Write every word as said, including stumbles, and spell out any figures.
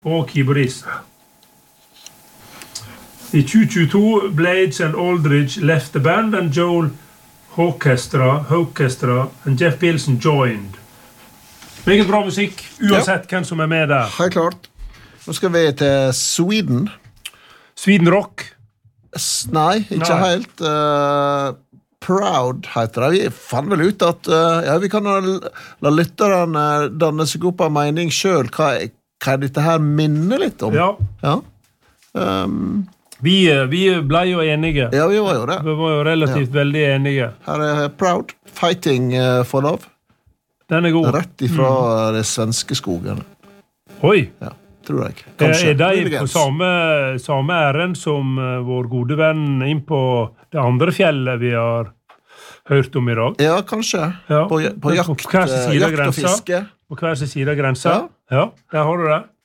og keyboardist. I tjue tjueto, Blades and Aldridge left the band and Joel Hawkestra, Hawkestra and Jeff Pilson joined. Meget bra musikk, uansett ja. Hvem som er med der. Helt klart. Nå skal vi til Sweden. Sweden Rock? S- nei, ikke nei. helt. Uh, Proud heter det. Vi fann vel ut at uh, ja, vi kan la, la lytterne danne seg opp av mening selv. Hva, hva er dette her minner litt om? Ja. ja. Um, vi, vi ble jo enige. Ja, vi var jo det. Vi var jo relativt ja. veldig enige. Her er Proud, Fighting uh, for Love. Den er god. Rett ifra mm. det svenske skogen. Oi! Ja, tror jeg. Kanskje. Er de på samme, samme æren som uh, vår gode venn inn på det andre fjellet vi har hørt om i dag? Ja, kanskje. Ja. På, på jakt, på hver sin side jakt og fiske. På hver sin side av grensa. Ja. ja, der har du det.